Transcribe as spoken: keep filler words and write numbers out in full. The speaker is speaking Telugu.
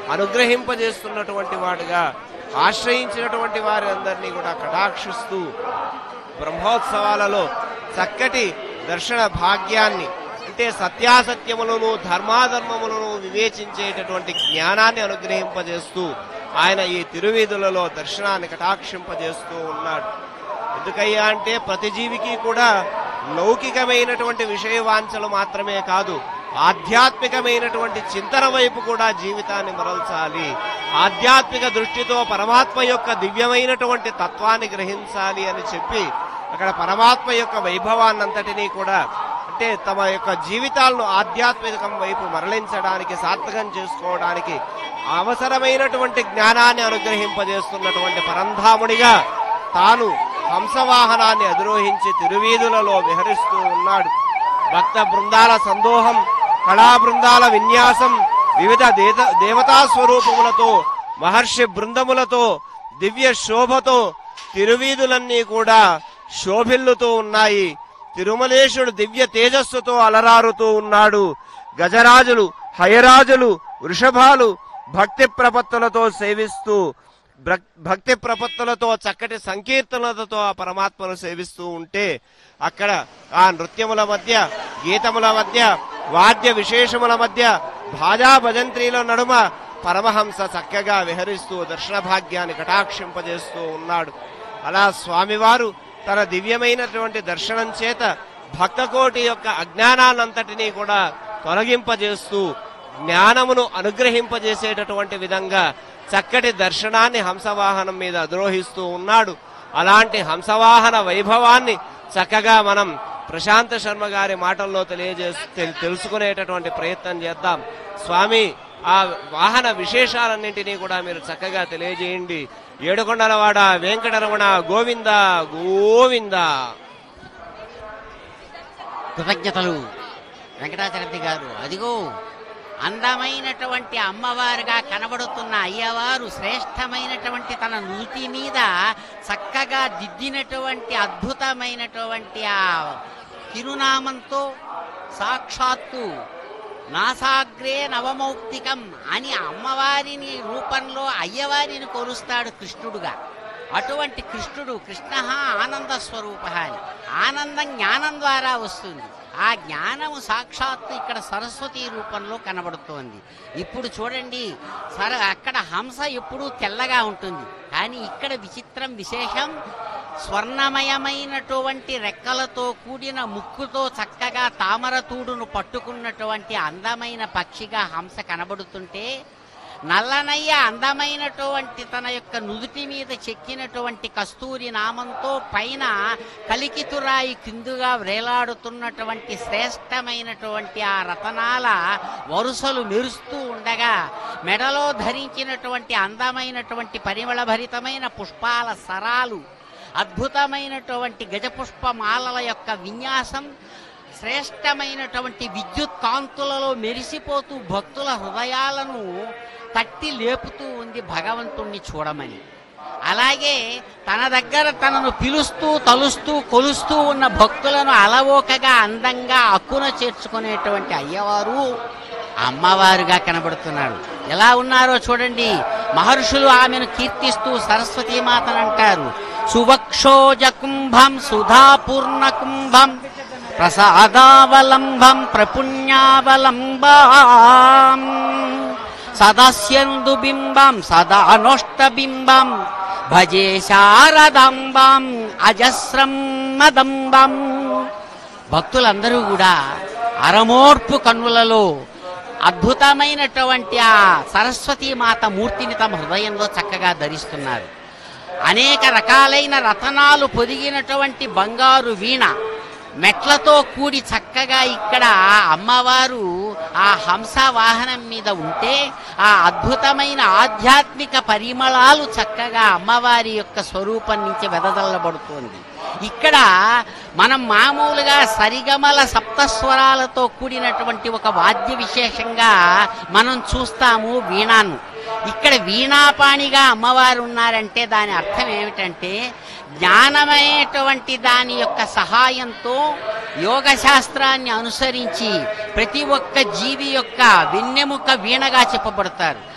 అనుగ్రహింపజేస్తున్నటువంటి వాడుగా ఆశ్రయించినటువంటి వారి అందరినీ కూడా కటాక్షిస్తూ బ్రహ్మోత్సవాలలో చక్కటి దర్శన భాగ్యాన్ని, అంటే సత్యాసత్యములను ధర్మాధర్మములను వివేచించేటటువంటి జ్ఞానాన్ని అనుగ్రహింపజేస్తూ ఆయన ఈ తిరువీధులలో దర్శనాన్ని కటాక్షింపజేస్తూ ఉన్నాడు. ఎందుకయ్యా అంటే ప్రతి జీవికి కూడా లౌకికమైనటువంటి విషయవాంఛలు మాత్రమే కాదు, ఆధ్యాత్మికమైనటువంటి చింతన వైపు కూడా జీవితాన్ని మరల్చాలి. ఆధ్యాత్మిక దృష్టితో పరమాత్మ యొక్క దివ్యమైనటువంటి తత్వాన్ని గ్రహించాలి అని చెప్పి అక్కడ పరమాత్మ యొక్క వైభవాన్నంతటినీ కూడా, అంటే తమ యొక్క జీవితాలను ఆధ్యాత్మికం వైపు మరలించడానికి, సార్థకం చేసుకోవడానికి అవసరమైనటువంటి జ్ఞానాన్ని అనుగ్రహింపజేస్తున్నటువంటి పరంధాముడిగా తాను హంసవాహనాన్ని అధిరోహించి తిరువీధులలో విహరిస్తూ ఉన్నాడు. భక్త బృందాల సందోహం, కళా బృందాల విన్యాసం, వివిధ దేవతా స్వరూపములతో, మహర్షి బృందములతో, దివ్య శోభతో తిరువీధులన్నీ కూడా శోభిల్లుతూ ఉన్నాయి. తిరుమలేశుడు దివ్య తేజస్సుతో అలరారుతూ ఉన్నాడు. గజరాజులు, హయరాజులు, వృషభాలు భక్తి ప్రపత్తులతో సేవిస్తూ, భక్తి ప్రపత్తులతో చక్కటి సంకీర్తనలతో ఆ పరమాత్మను సేవిస్తూ ఉంటే అక్కడ ఆ నృత్యముల మధ్య, గీతముల మధ్య, వాద్య విశేషముల మధ్య, భాజా భజంత్రీల నడుమ పరమహంస చక్కగా విహరిస్తూ దర్శన భాగ్యాన్ని కటాక్షింపజేస్తూ ఉన్నాడు. అలా స్వామివారు తన దివ్యమైనటువంటి దర్శనం చేత భక్తకోటి యొక్క అజ్ఞానాన్నంతటినీ కూడా తొలగింపజేస్తూ జ్ఞానమును అనుగ్రహింపజేసేటటువంటి విధంగా చక్కటి దర్శనాన్ని హంసవాహనం మీద అధిరోహిస్తూ ఉన్నాడు. అలాంటి హంసవాహన వైభవాన్ని చక్కగా మనం ప్రశాంత శర్మ గారి మాటల్లో తెలియజేసి తెలుసుకునేటటువంటి ప్రయత్నం చేద్దాం. స్వామి ఆ వాహన విశేషాలన్నింటినీ కూడా మీరు చక్కగా తెలియజేయండి. ఏడుకొండలవాడ వెంకటరమణ గోవింద గోవింద. కృతజ్ఞతలు వెంకటాచలపతి గారు. అదిగో అందమైనటువంటి అమ్మవారుగా కనబడుతున్న అయ్యవారు శ్రేష్టమైనటువంటి తన నుతి మీద చక్కగా దిద్దినటువంటి అద్భుతమైనటువంటి ఆ తిరునామంతో సాక్షాత్తు నాసాగ్రే నవమౌక్తికం అని అమ్మవారిని రూపంలో అయ్యవారిని కొలుస్తాడు కృష్ణుడుగా. అటువంటి కృష్ణుడు కృష్ణ ఆనంద స్వరూప అని, ఆనందం జ్ఞానం ద్వారా వస్తుంది. ఆ జ్ఞానము సాక్షాత్తు ఇక్కడ సరస్వతి రూపంలో కనబడుతోంది. ఇప్పుడు చూడండి, సర అక్కడ హంస ఎప్పుడూ తెల్లగా ఉంటుంది, కానీ ఇక్కడ విచిత్రం విశేషం, స్వర్ణమయమైనటువంటి రెక్కలతో కూడిన ముక్కుతో చక్కగా తామరతూడును పట్టుకున్నటువంటి అందమైన పక్షిగా హంస కనబడుతుంటే, నల్లనయ్య అందమైనటువంటి తన యొక్క నుదుటి మీద చెక్కినటువంటి కస్తూరి నామంతో పైన కలికితురాయి కిందుగా వ్రేలాడుతున్నటువంటి శ్రేష్టమైనటువంటి ఆ రతనాల వరుసలు మెరుస్తూ ఉండగా, మెడలో ధరించినటువంటి అందమైనటువంటి పరిమళభరితమైన పుష్పాల సరాలు, అద్భుతమైనటువంటి గజపుష్పమాలల యొక్క విన్యాసం, శ్రేష్టమైనటువంటి విద్యుత్ కాంతులలో మెరిసిపోతూ భక్తుల హృదయాలను తట్టి లేపుతూ ఉంది భగవంతుణ్ణి చూడమని. అలాగే తన దగ్గర తనను పిలుస్తూ తలుస్తూ కొలుస్తూ ఉన్న భక్తులను అలవోకగా అందంగా అక్కున చేర్చుకునేటువంటి అయ్యవారు అమ్మవారుగా కనబడుతున్నాడు. ఎలా ఉన్నారో చూడండి. మహర్షులు ఆమెను కీర్తిస్తూ సరస్వతీమాతను అంటారు. సువక్షోజ కుంభం సుధాపూర్ణ కుంభం ప్రసాదావలంబం ప్రపుణ్యావలంబం సదాస్యందు బింబం సదానోష్టబింబం భజే శారదాంబం అజస్రం మదంబం. భక్తులందరూ కూడా అరమోర్పు కన్నులలో అద్భుతమైనటువంటి ఆ సరస్వతీమాత మూర్తిని తమ హృదయంలో చక్కగా ధరిస్తున్నారు. అనేక రకాలైన రతనాలు పొదిగినటువంటి బంగారు వీణ మెట్లతో కూడి చక్కగా ఇక్కడ అమ్మవారు ఆ హంస వాహనం మీద ఉంటే ఆ అద్భుతమైన ఆధ్యాత్మిక పరిమళాలు చక్కగా అమ్మవారి యొక్క స్వరూపం నుంచి వెదజల్లబడుతోంది. ఇక్కడ మనం మామూలుగా సరిగమల సప్తస్వరాలతో కూడినటువంటి ఒక వాద్య విశేషంగా మనం చూస్తాము వీణాను. ఇక్కడ వీణాపాణిగా అమ్మవారు ఉన్నారంటే దాని అర్థం ఏమిటంటే, జ్ఞానమైనటువంటి దాని యొక్క సహాయంతో యోగ శాస్త్రాన్ని అనుసరించి ప్రతి ఒక్క జీవి యొక్క వెన్నెముక వీణగా చెప్పబడతారు.